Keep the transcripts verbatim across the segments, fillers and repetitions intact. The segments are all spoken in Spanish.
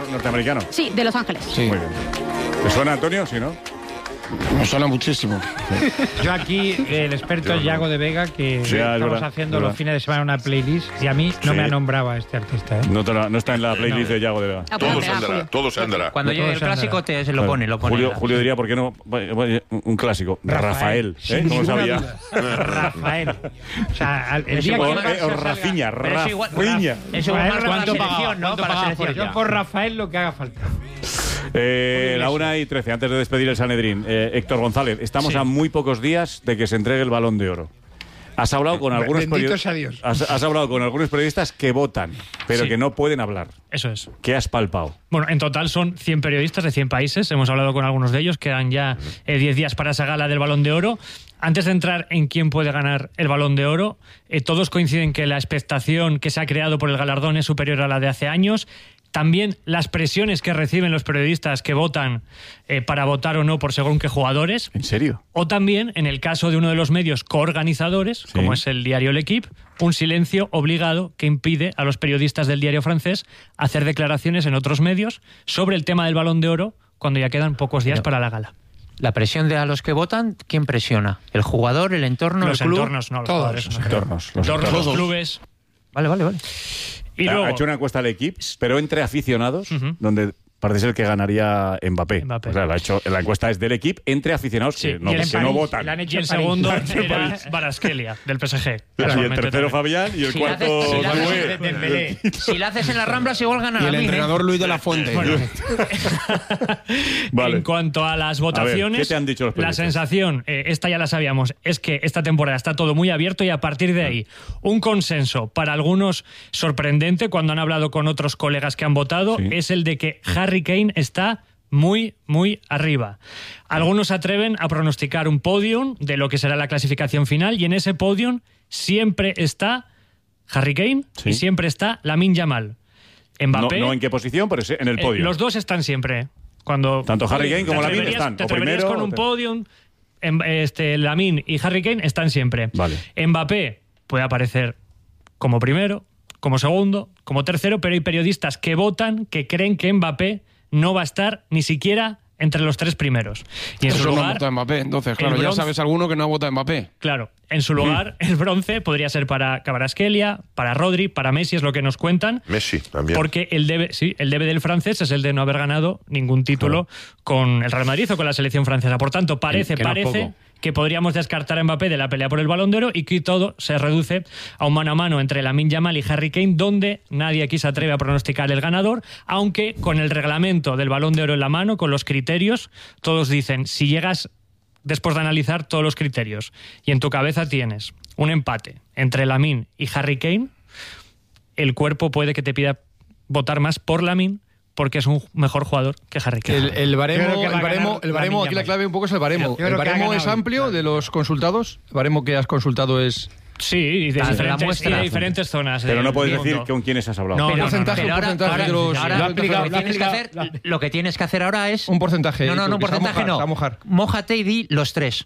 norteamericano? Sí, de Los Ángeles. Sí. Muy bien. ¿Te suena, Antonio? Sí, ¿no? Me suena muchísimo. Yo aquí, el experto es Yago de Vega, que Sí, estamos verdad, haciendo verdad. los fines de semana una playlist y a mí no Sí. me ha nombrado a este artista. ¿eh? No, te la- no está en la playlist de Yago de Vega. Ah, Todo pues, se ah, andará, Julio. todo se andará. Cuando llegue el clásico te, se lo pone, lo pone. Julio, Julio diría, ¿por qué no? Vaya, vaya, Un clásico. Rafael. ¿eh? Sin ¿Cómo ninguna sabía? duda. Rafael. O sea, al- el Es día O, que igual- Barça eh, o salga- Rafinha, Pero es igual- Rafinha. Eso va más para la ¿Cuánto pagaba? selección, ¿no? ¿Cuánto Para la pagaba por selección. Yo por Rafael lo que haga falta. Eh, la una y trece, antes de despedir el Sanedrín. Eh, Héctor González, estamos Sí. a muy pocos días de que se entregue el Balón de Oro. Has hablado con algunos Bendito period- sea Dios. Has, has hablado con algunos periodistas que votan, pero Sí. que no pueden hablar. Eso es. ¿Qué has palpado? Bueno, en total son cien periodistas de cien países. Hemos hablado con algunos de ellos. Quedan ya eh, diez días para esa gala del Balón de Oro. Antes de entrar en quién puede ganar el Balón de Oro, eh, todos coinciden que la expectación que se ha creado por el galardón es superior a la de hace años. También las presiones que reciben los periodistas que votan eh, para votar o no por según qué jugadores. ¿En serio? O también, en el caso de uno de los medios coorganizadores, como es el diario L'Équipe, un silencio obligado que impide a los periodistas del diario francés hacer declaraciones en otros medios sobre el tema del Balón de Oro cuando ya quedan pocos días No. para la gala. La presión de a los que votan, ¿quién presiona? ¿El jugador, el entorno, Los el club? entornos, no, los Todos. jugadores. no creo. Entornos. Los Entornos, los entornos. clubes. Vale, vale, vale. Y Ha- luego, ha hecho una encuesta al equipo, pero entre aficionados, Ujú. donde parece ser que ganaría Mbappé. Mbappé. O sea, la, ha hecho, la encuesta es del equipo entre aficionados Sí, que no, y el que no París, votan. la han hecho y el en París. segundo En era París. Barasquelia, del P S G. Y el casualmente tercero también. Fabián y el Si cuarto la haces- si la haces- Due. Dembélé. Si la haces en las Ramblas, igual gana Y la el Min, ¿eh? entrenador Luis de la Fuente. Vale. En cuanto a las A ver, votaciones, ¿qué te han dicho los la periodistas? sensación, eh, esta ya la sabíamos, es que esta temporada está todo muy abierto y a partir de ahí un consenso para algunos sorprendente cuando han hablado con otros colegas que han votado Sí. es el de que Harry Kane está muy, muy arriba. Algunos se atreven a pronosticar un podium de lo que será la clasificación final y en ese podium siempre está Harry Kane Sí. y siempre está Lamine Yamal. No, Mbappé, no en qué posición, pero sí en el eh, podio. los dos están siempre. Cuando Tanto Harry Kane como te Lamine atreverías- están, Te o atreverías primero, con o un te- podium. em- Este, Lamine y Harry Kane están siempre. Vale. Mbappé puede aparecer como primero, como segundo, como tercero, pero hay periodistas que votan, que creen que Mbappé no va a estar ni siquiera entre los tres primeros. Y en su Eso no lugar, vota Mbappé. Entonces, claro, el ya bronce- sabes alguno que no vota Mbappé. Claro, en su lugar, el bronce podría ser para Kvaratskhelia, para Rodri, para Messi, es lo que nos cuentan. Messi también. Porque el debe, sí, el debe del francés es el de no haber ganado ningún título con el Real Madrid o con la selección francesa. Por tanto, parece, Que no es parece poco. que podríamos descartar a Mbappé de la pelea por el Balón de Oro y que todo se reduce a un mano a mano entre Lamine Yamal y Harry Kane, donde nadie aquí se atreve a pronosticar el ganador, aunque con el reglamento del Balón de Oro en la mano, con los criterios, todos dicen, si llegas después de analizar todos los criterios y en tu cabeza tienes un empate entre Lamine y Harry Kane, el cuerpo puede que te pida votar más por Lamine porque es un mejor jugador que Harry Kane. El, el baremo, Yo creo que va el a baremo, ganar el baremo Lamine aquí la Yamal. clave un poco es el baremo. Yo creo El que ha baremo ganado es el- amplio claro. de los consultados. El baremo que has consultado es... Sí, y de, La- la diferentes, muestra. y de diferentes zonas. Pero del no puedes mundo. decir con quiénes has hablado. No, un no, porcentaje, Pero un ahora, porcentaje ahora- de los... ahora lo ha lo, aplicado, que lo ha tienes que aplicado. hacer, lo que tienes que hacer ahora es... Un porcentaje, No, no, no, que se va a porcentaje mojar, no. se va a mojar. Mójate y di los tres.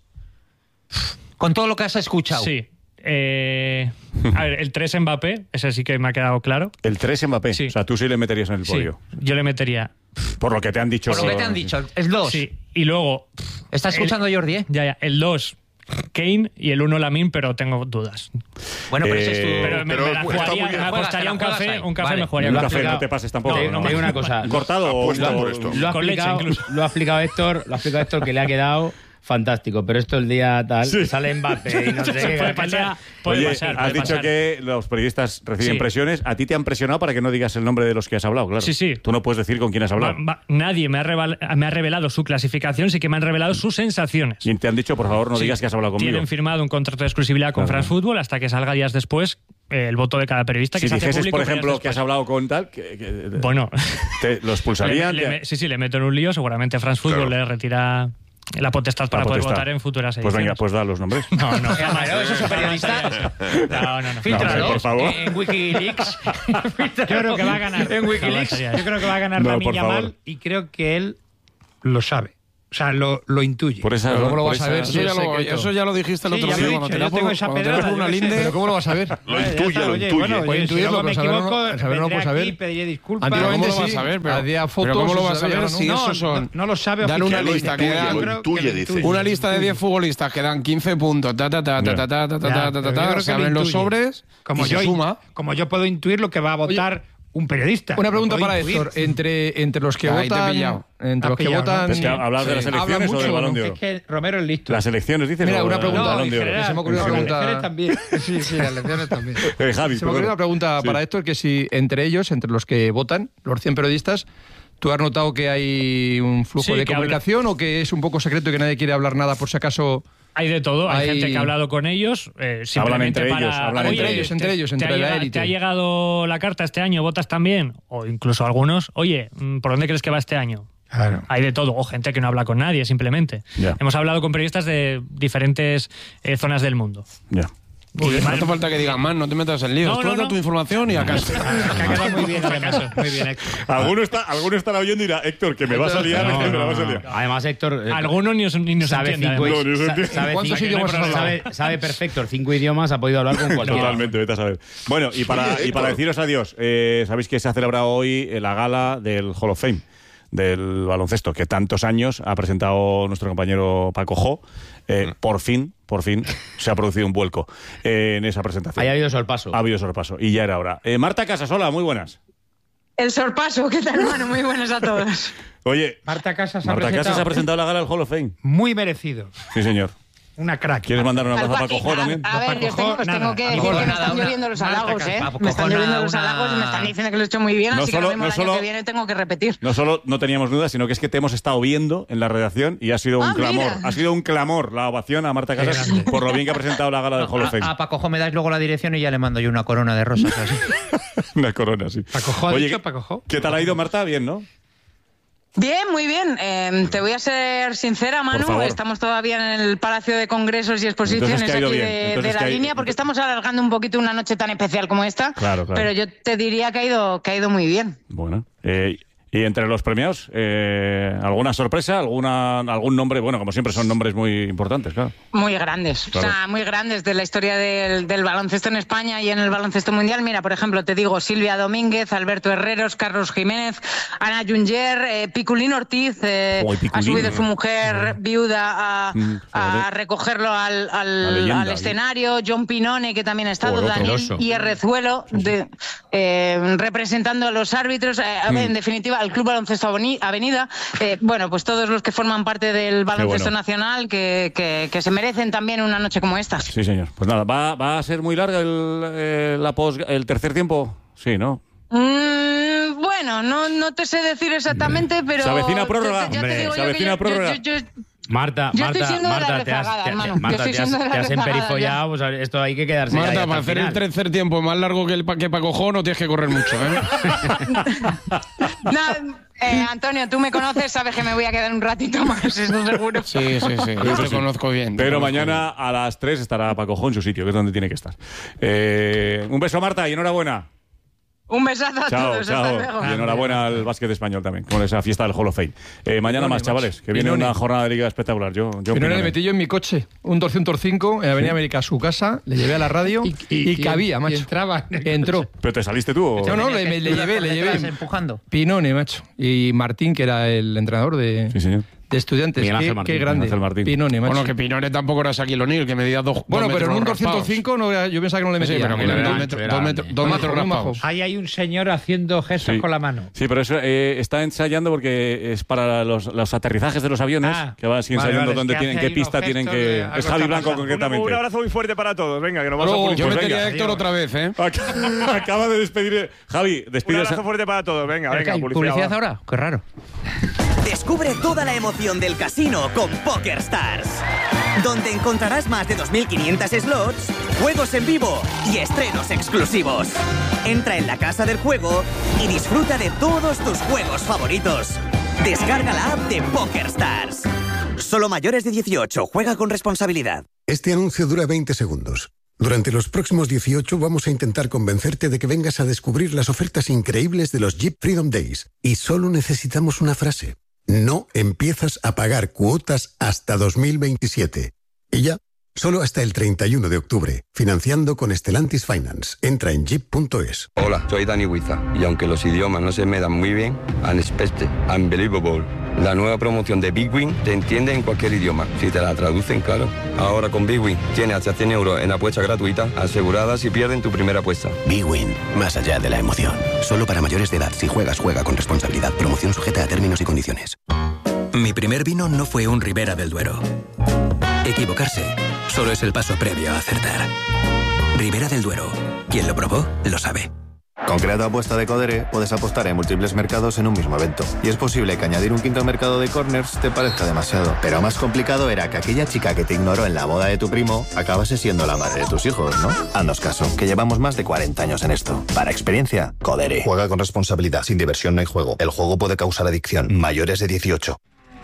Con todo lo que has escuchado. Sí. Eh, a ver, el tres Mbappé, ese sí que me ha quedado claro. El tres Mbappé. Sí. O sea, tú sí le meterías en el Sí, podio. yo le metería. Por lo que te han dicho. Por lo que te han dicho, es dos. Sí, y luego. Está escuchando Jordi, ¿eh? Ya, ya. El dos, Kane y el uno, Lamine, pero tengo dudas. Bueno, pero ese es tu... Eh, Pero me, pero me la está jugaría, muy bien. me costaría un Juegas, te la café, juegas ahí. un café Vale. me jugaría Un un café, café. no te pases tampoco. Te, ¿no? te digo una cosa. ¿Un cortado o Apuesta un- por esto. Lo ha, Con leche explicado, incluso. lo ha explicado Héctor, lo ha explicado Héctor que le ha quedado fantástico, pero esto el día tal Sí. sale Mbappé y no sé qué. Puede pasar, puede Oye, pasar, has puede dicho pasar. que los periodistas reciben Sí. presiones. A ti te han presionado para que no digas el nombre de los que has hablado, claro. Sí, sí. Tú no puedes decir con quién has hablado. Va- va- nadie me ha, revel- me ha revelado su clasificación, sí que me han revelado sus sensaciones. Y te han dicho, por favor, no Sí, digas que has hablado conmigo. Tienen firmado un contrato de exclusividad con Claro. France Football hasta que salga días después eh, el voto de cada periodista. Si que se hace dijeses, público por días ejemplo, que has después. hablado con tal, que, que- Bueno, te lo expulsarían. le- le- te- me- sí, sí, le meto en un lío. Seguramente France Football Claro. le retira la potestad para La poder potestad. votar en futuras Pues ediciones. venga, pues da los nombres. No, no. Claro, eso es un periodista. No, no, no. Fíltralo No, por favor. en Wikileaks. Yo creo que va a ganar. En Wikileaks. Yo creo que va a ganar No, Lamine por favor. Yamal y creo que él lo sabe. O sea, lo, lo intuye. Por esa, Pero ¿cómo lo por vas a esa- ver? Eso Sí, ya, es lo, secreto. eso ya lo dijiste el Sí, otro ya día lo he cuando dicho, te yo da por, tengo esa cuando te da pedrada, por una yo qué sé. linde. ¿Pero cómo lo vas a ver? Ya Lo está, intuye, lo oye, intuye. bueno, Puede oye, si intuirlo, luego pero me saberlo no- equivoco, saberlo no vendré puedes saber. aquí, pediré disculpas. Antiguamente ¿Cómo lo sí, vas a ver? Pero, había fotos, pero ¿cómo lo se vas a sabía, ver ¿no? si No, esos son... no, no lo sabe Dan una oficialmente. lista que Yo dan- creo Lo intuye, que lo dice. intuye. Una lista de diez futbolistas que dan quince puntos, ta, ta, ta, ta, ta, ta, ta, ta, Ya, ta, pero ta, yo ta, creo se que lo abren los intuye. sobres Como y yo, se suma. como yo puedo intuir lo que va a votar un periodista. Una Lo pregunta puedo para intuir. Héctor. Entre, entre los que Ahí te he votan... pillado. Entre Has los que pillado, ¿no? votan... Es que hablar de las Sí. elecciones Hablan o del mucho, Balón ¿no? de Es Oro. que Romero es listo. Las elecciones, dices. Mira, o una el pregunta. Balón en de Oro. general, Se me ocurrió no, una las pregunta. elecciones también. Sí, sí, las elecciones también. Eh, Javi, Se me ocurrió perdona. una pregunta Sí. para Héctor, que si entre ellos, entre los que votan, los cien periodistas, ¿tú has notado que hay un flujo Sí, de que habla- comunicación o que es un poco secreto y que nadie quiere hablar nada por si acaso? Hay de todo, hay, Hay- gente que ha hablado con ellos, eh, simplemente entre para... ellos, hablan Oye, entre ellos, te- entre ellos, te entre ha la llegado- élite. ¿Te ha llegado la carta este año? ¿Votas también? O incluso algunos, oye, ¿por dónde crees que va este año? Claro. Hay de todo, o gente que no habla con nadie, simplemente. Ya. Hemos hablado con periodistas de diferentes eh, zonas del mundo. Ya. Y no hace falta que digan más, no te metas en líos. No, Tú no, das no. tu información y a casa. Que ha quedado muy bien, además. Muy bien, Héctor. Alguno, está, alguno estará oyendo y dirá, Héctor, que me vas a liar, No, que me la no, vas a no. liar. Además, Héctor... eh, Algunos ni, os- ni nos sabe entienden, cinco, además. No, ni se sa- entiende. sabe ¿Cuántos cinco- idiomas has sabe, sabe perfecto cinco idiomas, ha podido hablar con cualquiera. Totalmente, vete a saber. Bueno, y para, y para deciros adiós, eh, sabéis que se ha celebrado hoy eh, la gala del Hall of Fame del baloncesto, que tantos años ha presentado nuestro compañero Paco Jo. Eh, por fin, por fin, se ha producido un vuelco eh, en esa presentación. Ahí ha habido sorpaso. Ha habido sorpaso, y ya era hora. Eh, Marta Casasola, muy buenas. El sorpaso, ¿qué tal, hermano? Muy buenos a todos. Oye, Marta Casas ha Marta presentado Casas ha presentado la gala del Hall of Fame. muy merecido. Sí, señor. Una crack. ¿Quieres mandar un abrazo a Al Paco Paco, Jo también? A, a ver, yo Paco tengo, Jo, os tengo nada. que Paco decir Jo, que me nada, están una- lloviendo los Marta halagos, ¿eh? Paco Me están Jo, lloviendo nada, los una- halagos y me están diciendo que lo he hecho muy bien, No así solo- que lo mismo no el año solo- que viene tengo que repetir. No solo no teníamos dudas, sino que es que te hemos estado viendo en la redacción y ha sido un Ah, clamor. mira. Ha sido un clamor la ovación a Marta Casas por lo bien que ha presentado la gala del Hall of Fame. A, a Paco Jo me dais luego la dirección y ya le mando yo una corona de rosas así. Una corona, sí. Paco Jo, ha Oye, dicho ¿qué- Paco Jo. ¿qué tal ha ido, Marta? Bien, ¿no? Bien, muy bien. Eh, te voy a ser sincera, Manu. favor. Estamos todavía en el Palacio de Congresos y Exposiciones Entonces, ¿qué ha ido aquí bien? de, Entonces, de ¿qué la ha- línea, porque estamos alargando un poquito una noche tan especial como esta. Claro, claro. Pero yo te diría que ha ido, que ha ido muy bien. Bueno. Eh, y entre los premiados, eh, ¿alguna sorpresa? alguna ¿Algún nombre? Bueno, como siempre, son nombres muy importantes, claro. Muy grandes, Claro. o sea, muy grandes de la historia del, del baloncesto en España y en el baloncesto mundial. Mira, por ejemplo, te digo Silvia Domínguez, Alberto Herreros, Carlos Jiménez, Ana Junger, eh, Piculín Ortiz, eh, Uy, Piculín, ha subido eh. su mujer viuda a, Mm, a fíjate. recogerlo al, La al, leyenda, al escenario, John Pinone, que también ha estado, Joder, Daniel oso. Hierrezuelo, de, eh, representando a los árbitros, eh, Mm. en definitiva, al Club Baloncesto Aveni- Avenida. Eh, bueno, pues todos los que forman parte del baloncesto bueno. nacional que, que, que se merecen también una noche como esta. Sí, señor. Pues nada, ¿va, va a ser muy larga el, eh, la pos- el tercer tiempo? Sí, ¿no? Mm, bueno, no, no te sé decir exactamente, pero... Se avecina te- prórroga, te- ya te hombre, digo se yo que avecina yo- prórroga. yo- yo- yo- Marta, Yo estoy Marta, siendo de la Marta, te has, rezagada, te- hermano. Yo Marta, estoy te has, siendo de la te has rezagada, emperifollado, pues, esto hay que quedarse ahí Marta, hasta para hacer el final. tercer tiempo más largo que, el, pa- que Paco Jo no tienes que correr mucho, ¿eh? No, eh, Antonio, tú me conoces, sabes que me voy a quedar un ratito más, eso seguro. Sí, sí, sí. Yo te conozco bien. te Pero conozco mañana a las tres estará Paco Jo en su sitio, que es donde tiene que estar. Eh, un beso, Marta, y enhorabuena. Un besazo a Chao, todos, hasta chao. luego. Y enhorabuena al básquet español también, con esa fiesta del Hall of Fame. Eh, mañana más, chavales, que viene Pinone. una jornada de liga espectacular. Yo, yo Pinone Pinone. le metí yo en mi coche, un doscientos cinco, en Avenida América, a su casa, le llevé a la radio y, cabía, macho. Y entraba. Entró. ¿Pero te saliste tú? O... No, no, Tenía le, que le estudiar llevé, porque le te vas llevé. empujando. Pinone, macho. Y Martín, que era el entrenador de, Sí, señor. de estudiantes. Miguel Ángel Qué, Martín, qué grande. Miguel Ángel Martín. Pinone, macho. Bueno, que Pinone tampoco era Shaquille O'Neal, que medía dos Bueno, dos pero en un metros raspados. doscientos cinco no era- yo pensaba que no le Sí, metía. pero que No, era no, dos no. metros, era dos metros, ancho. dos Muy metros majo, muy raspados. majo. Ahí hay un señor haciendo gestos Sí. con la mano. Sí, pero eso eh, está ensayando porque es para los, los aterrizajes de los aviones, Ah, que va así vale, ensayando vale, dónde es que tienen, hace qué ahí unos pista tienen gestos de que... algo Es Javi está Blanco pasando. concretamente. Un abrazo muy fuerte para todos. Venga, que nos vamos Luego, a yo Pues metería venga. a Héctor otra vez, ¿eh? Acaba, acaba de despedir... Javi, Un despide... abrazo fuerte para todos. Venga, ¿Pero qué venga, hay? publicidad. ¿Publicidad va. ahora? Qué raro. Descubre toda la emoción del casino con PokerStars, donde encontrarás más de dos mil quinientos slots, juegos en vivo y estrenos exclusivos. Entra en la casa del juego y disfruta de todos tus juegos favoritos. Descarga la app de PokerStars. Solo mayores de dieciocho. Juega con responsabilidad. Este anuncio dura veinte segundos. Durante los próximos dieciocho vamos a intentar convencerte de que vengas a descubrir las ofertas increíbles de los Jeep Freedom Days. Y solo necesitamos una frase. no empiezas a pagar cuotas hasta dos mil veintisiete. Y ya, solo hasta el treinta y uno de octubre, financiando con Stellantis Finance. Entra en jeep punto es. Hola, soy Dani Huiza, y aunque los idiomas no se me dan muy bien, Unexpected, Unbelievable, la nueva promoción de Big Win te entiende en cualquier idioma, si te la traducen, claro. Ahora con Big Win tienes hasta cien euros en apuesta gratuita, asegurada si pierden tu primera apuesta. Big Win, más allá de la emoción. Solo para mayores de edad. Si juegas, juega con responsabilidad. Promoción sujeta a términos y condiciones. Mi primer vino no fue un Ribera del Duero. Equivocarse solo es el paso previo a acertar. Ribera del Duero. Quien lo probó, lo sabe. Con Creato Apuesta de Codere puedes apostar en múltiples mercados en un mismo evento. Y es posible que añadir un quinto mercado de corners te parezca demasiado. Pero más complicado era que aquella chica que te ignoró en la boda de tu primo acabase siendo la madre de tus hijos, ¿no? Haznos caso, que llevamos más de cuarenta años en esto. Para experiencia, Codere. Juega con responsabilidad. Sin diversión no hay juego. El juego puede causar adicción. Mayores de dieciocho.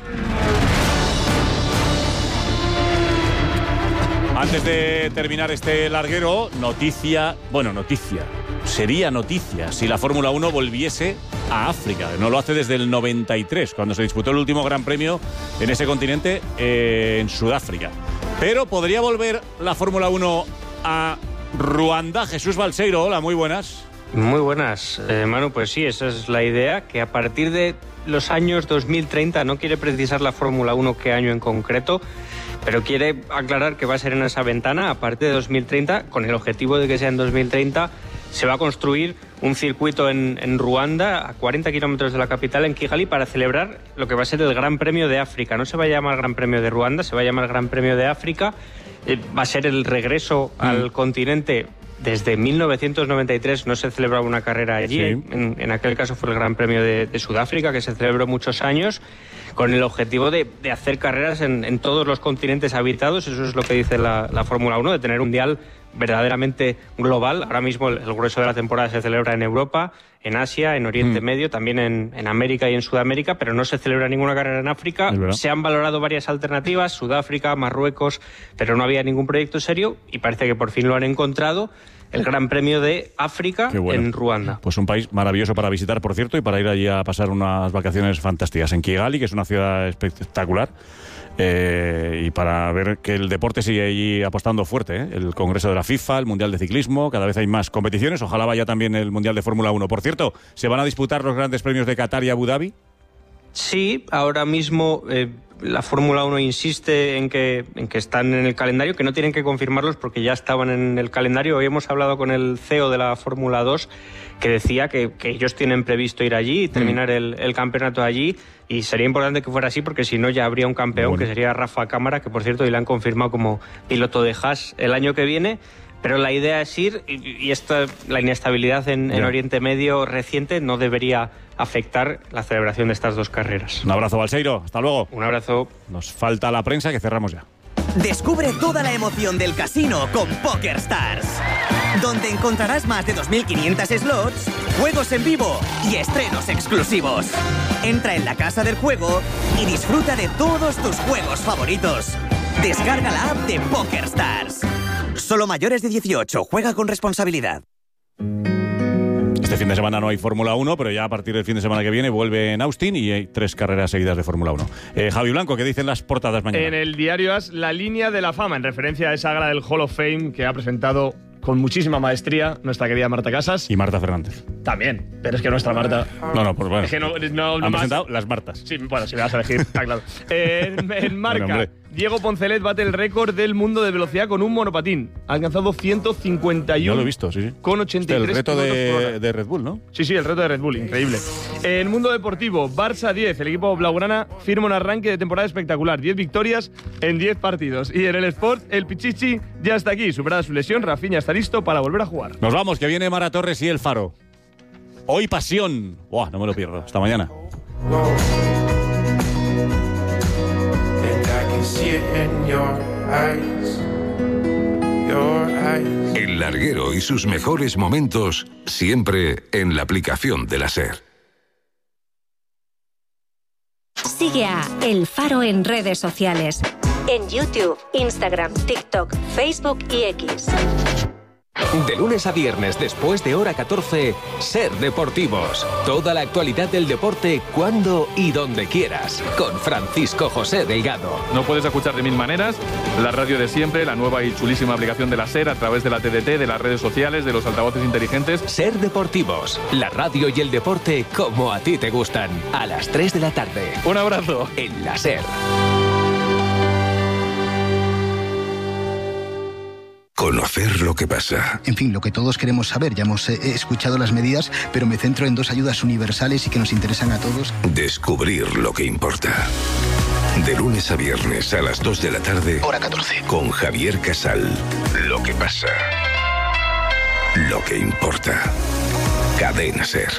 Antes de terminar este larguero, noticia, bueno, noticia, sería noticia si la Fórmula uno volviese a África. No lo hace desde el noventa y tres, cuando se disputó el último Gran Premio en ese continente, eh, en Sudáfrica. Pero podría volver la Fórmula uno a Ruanda. Jesús Balseiro, hola, muy buenas. Muy buenas, eh, Manu, pues sí, esa es la idea, que a partir de los años dos mil treinta, no quiere precisar la Fórmula uno qué año en concreto, pero quiere aclarar que va a ser en esa ventana a partir de dos mil treinta, con el objetivo de que sea en dos mil treinta, se va a construir un circuito en, en Ruanda, a cuarenta kilómetros de la capital, en Kigali, para celebrar lo que va a ser el Gran Premio de África. No se va a llamar Gran Premio de Ruanda, se va a llamar Gran Premio de África. Eh, va a ser el regreso mm. al continente. Desde mil novecientos noventa y tres no se celebraba una carrera allí. Sí. En, en aquel caso fue el Gran Premio de, de Sudáfrica, que se celebró muchos años, con el objetivo de, de hacer carreras en, en todos los continentes habitados. Eso es lo que dice la, la Fórmula uno, de tener un mundial verdaderamente global. Ahora mismo el, el grueso de la temporada se celebra en Europa, en Asia, en Oriente mm. Medio, también en, en América y en Sudamérica, pero no se celebra ninguna carrera en África. Se han valorado varias alternativas, Sudáfrica, Marruecos, pero no había ningún proyecto serio y parece que por fin lo han encontrado. El Gran Premio de África bueno. en Ruanda. Pues un país maravilloso para visitar, por cierto, y para ir allí a pasar unas vacaciones fantásticas. En Kigali, que es una ciudad espectacular, eh, y para ver que el deporte sigue allí apostando fuerte, ¿eh? El Congreso de la FIFA, el Mundial de Ciclismo, cada vez hay más competiciones. Ojalá vaya también el Mundial de Fórmula uno. Por cierto, ¿se van a disputar los grandes premios de Qatar y Abu Dhabi? Sí, ahora mismo eh, la Fórmula uno insiste en que, en que están en el calendario, que no tienen que confirmarlos porque ya estaban en el calendario. Hoy hemos hablado con el C E O de la Fórmula dos, que decía que, que ellos tienen previsto ir allí y terminar mm. el, el campeonato allí, y sería importante que fuera así porque si no ya habría un campeón, bueno. que sería Rafa Cámara, que por cierto hoy le han confirmado como piloto de Haas el año que viene. Pero la idea es ir, y esta, la inestabilidad en, en Oriente Medio reciente no debería afectar la celebración de estas dos carreras. Un abrazo, Balseiro. Hasta luego. Un abrazo. Nos falta la prensa, que cerramos ya. Descubre toda la emoción del casino con PokerStars, donde encontrarás más de dos mil quinientos slots, juegos en vivo y estrenos exclusivos. Entra en la casa del juego y disfruta de todos tus juegos favoritos. Descarga la app de PokerStars. Solo mayores de dieciocho. Juega con responsabilidad. Este fin de semana no hay Fórmula uno, pero ya a partir del fin de semana que viene vuelve en Austin y hay tres carreras seguidas de Fórmula uno. Eh, Javi Blanco, ¿qué dicen las portadas mañana? En el diario AS, la línea de la fama, en referencia a esa gala del Hall of Fame que ha presentado con muchísima maestría nuestra querida Marta Casas. Y Marta Fernández. También, pero es que nuestra Marta... No, no, pues bueno. Es que no, no, no Han más... presentado las Martas. Sí, bueno, si me vas a elegir, está claro. Eh, en, en Marca, bueno, Diego Poncelet bate el récord del mundo de velocidad con un monopatín. Ha alcanzado ciento cincuenta y uno. Yo lo he visto, sí, sí. Con ochenta y tres el reto de, de Red Bull, ¿no? Sí, sí, el reto de Red Bull, increíble. En el mundo deportivo, Barça diez, el equipo blaugrana firma un arranque de temporada espectacular. diez victorias en diez partidos. Y en el Sport, el Pichichi ya está aquí. Superada su lesión, Rafinha está listo para volver a jugar. Nos vamos, que viene Mara Torres y El Faro. Hoy pasión. Buah, no me lo pierdo. Hasta mañana. El larguero y sus mejores momentos siempre en la aplicación de la SER. Sigue a El Faro en redes sociales. En YouTube, Instagram, TikTok, Facebook y X. De lunes a viernes, después de hora catorce, Ser Deportivos. Toda la actualidad del deporte, cuando y donde quieras. Con Francisco José Delgado. No puedes escuchar de mil maneras. La radio de siempre, la nueva y chulísima aplicación de la SER a través de la T D T, de las redes sociales, de los altavoces inteligentes. Ser Deportivos. La radio y el deporte como a ti te gustan. A las tres de la tarde. Un abrazo. En la SER. Conocer lo que pasa. En fin, lo que todos queremos saber. Ya hemos eh, escuchado las medidas, pero me centro en dos ayudas universales y que nos interesan a todos. Descubrir lo que importa. De lunes a viernes a las dos de la tarde. Hora catorce. Con Javier Casal. Lo que pasa. Lo que importa. Cadena SER.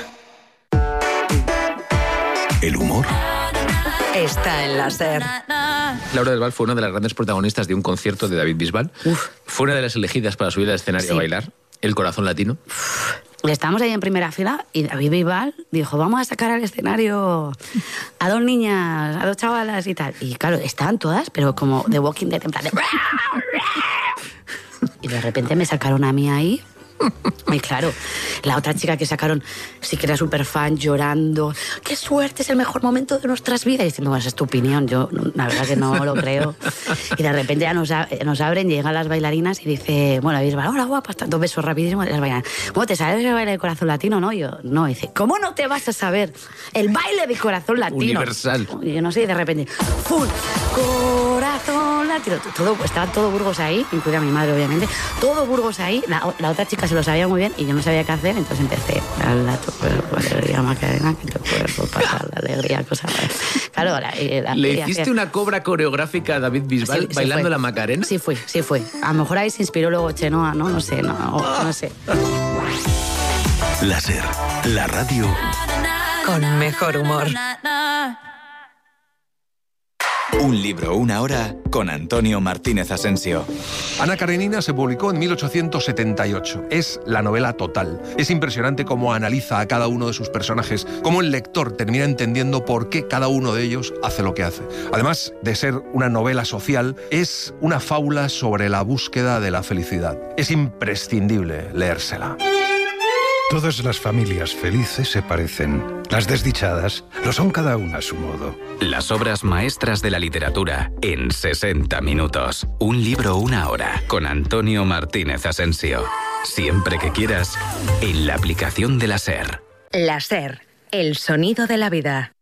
El humor está en la SER. Laura del Val fue una de las grandes protagonistas de un concierto de David Bisbal. Uf. Fue una de las elegidas para subir al escenario sí. a bailar. El corazón latino. Uf. Estábamos ahí en primera fila y David Bisbal dijo, vamos a sacar al escenario a dos niñas, a dos chavalas y tal. Y claro, estaban todas, pero como The Walking Dead, en plan de... Y de repente me sacaron a mí ahí. Y claro, la otra chica que sacaron sí que era súper fan, llorando. ¡Qué suerte! Es el mejor momento de nuestras vidas. Y diciendo, bueno, esa es tu opinión. Yo, la verdad que no lo creo. Y de repente ya nos, nos abren, llegan las bailarinas y dice, bueno, Bisbal, hola, guapa. Dos besos rapidísimos. Y las bailarinas, bueno, ¿te sabes el baile de corazón latino? No, yo, no. Y dice, ¿cómo no te vas a saber el baile de corazón latino? Universal. Y yo no sé, y de repente, ¡full! Corazón latino. Todo, estaba todo Burgos ahí, incluida mi madre, obviamente. Todo Burgos ahí. La, la otra chica se lo sabía muy bien y yo no sabía qué hacer, entonces empecé a la tu cuerpo, alegría, Macarena, que tu cuerpo pasa la alegría, cosa. Claro, la, la, ¿Le la, hiciste la, una cobra coreográfica a David Bisbal sí, bailando sí la Macarena? Sí fue, sí fue. A lo mejor ahí se inspiró luego Chenoa, ¿no? No sé, no, no sé. La SER, la radio con mejor humor. Un libro, una hora, con Antonio Martínez Asensio. Ana Karenina se publicó en mil ochocientos setenta y ocho. Es la novela total. Es impresionante cómo analiza a cada uno de sus personajes, cómo el lector termina entendiendo por qué cada uno de ellos hace lo que hace. Además de ser una novela social, es una fábula sobre la búsqueda de la felicidad. Es imprescindible leérsela. Todas las familias felices se parecen. Las desdichadas lo son cada una a su modo. Las obras maestras de la literatura en sesenta minutos. Un libro, una hora. Con Antonio Martínez Asensio. Siempre que quieras, en la aplicación de la SER. La SER, el sonido de la vida.